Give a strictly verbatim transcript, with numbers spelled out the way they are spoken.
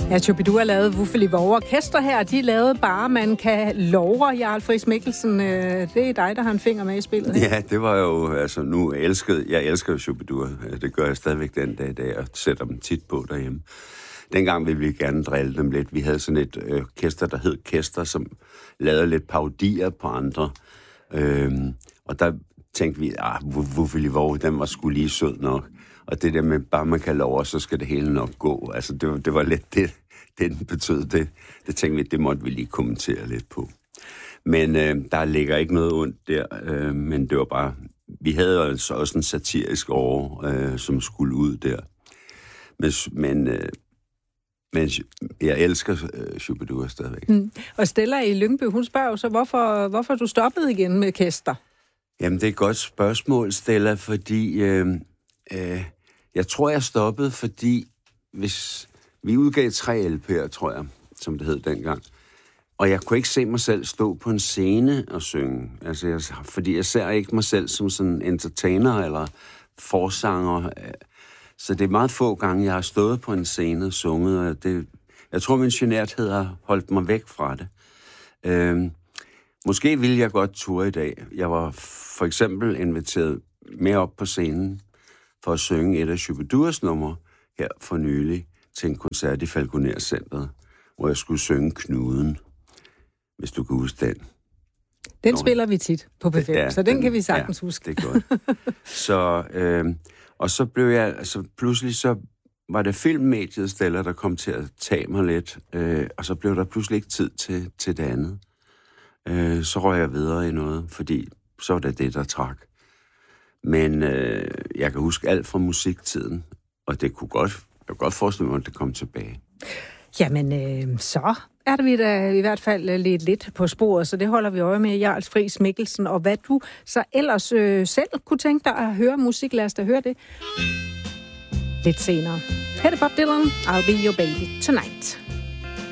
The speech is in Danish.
Ja, Shu-bi-dua lavede Vuffeli-Vove Orkester her. De lavede bare, man kan love, Jarl Friis Mikkelsen. Det er dig, der har en finger med i spillet. Ikke? Ja, det var jo, altså nu elskede, jeg elsker jo Shu-bi-dua. Det gør jeg stadigvæk den dag i dag, og sætter dem tit på derhjemme. Dengang ville vi gerne drille dem lidt. Vi havde sådan et øh, orkester, der hed Kester, som lavede lidt parodier på andre. Øhm, og der tænkte vi, ah, Vuffeli-Vove, den var sgu lige sød nok. Og det der med, bare man kan love, så skal det hele nok gå. Altså, det var, det var lidt det, det den betød. Det, det tænkte vi, det måtte vi lige kommentere lidt på. Men øh, der ligger ikke noget ondt der, øh, men det var bare... Vi havde altså også en satirisk år, øh, som skulle ud der. Men, men, øh, men jeg elsker øh, Shu-bi-dua stadigvæk. Mm. Og Stella i Lyngby, hun spørger så, hvorfor, hvorfor du stoppede igen med Kester? Jamen, det er et godt spørgsmål, Stella, fordi... Øh, øh, Jeg tror, jeg stoppede, fordi hvis vi udgav tre L P'er, tror jeg, som det hed dengang, og jeg kunne ikke se mig selv stå på en scene og synge, altså jeg, fordi jeg ser ikke mig selv som sådan en entertainer eller forsanger, så det er meget få gange, jeg har stået på en scene og sunget, og det, jeg tror, min generthed har holdt mig væk fra det. Øhm, måske ville jeg godt ture i dag. Jeg var for eksempel inviteret mere op på scenen, for at synge et af Shu-bi-duas numre her for nylig til en koncert i Falconer-centret, hvor jeg skulle synge Knuden, hvis du kan huske den. Den Nå, spiller vi tit på P fem, ja, så den, den kan vi sagtens ja, huske. Det er godt. så, øh, og så blev jeg, altså pludselig så var det filmmediet, Stella, der kom til at tage mig lidt, øh, og så blev der pludselig ikke tid til, til det andet. Øh, så røg jeg videre i noget, fordi så var det det, der trak. Men øh, jeg kan huske alt fra musiktiden, og det kunne godt, jeg kunne godt forestille mig, at det kom tilbage. Jamen, øh, så er det vi da i hvert fald lidt, lidt på sporet, så det holder vi øje med, Jarl Friis Mikkelsen. Og hvad du så ellers øh, selv kunne tænke dig at høre musik, lad os da høre det lidt senere. Her er det Bob Dylan, I'll Be Your Baby Tonight.